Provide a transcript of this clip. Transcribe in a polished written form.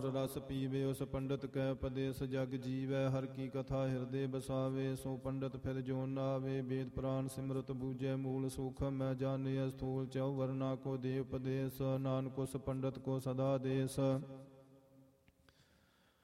ਰਸ ਪੀਵੇ ਉਸ ਪੰਡਤ ਕੈ ਉਪਦੇਸ ਜਗ ਜੀਵੈ ਹਰ ਕੀ ਕਥਾ ਹਿਰਦੇ ਬਸਾਵੇ ਸੋ ਪੰਡਤ ਫਿਰ ਜੋ ਨਾਵੇ ਵੇਦ ਪੁਰਾਨ ਸਿਮਰਤ ਬੂਝੈ ਮੂਲ ਸੁਖ ਮੈਂ ਜਾਣਿਆ ਸਥੂਲ ਚਉ ਵਰਨਾ ਕੋ ਦੇ ਉਪਦੇਸ ਨਾਨਕ ਉਸ ਪੰਡਤ ਕੋ ਸਦਾ ਦੇਸ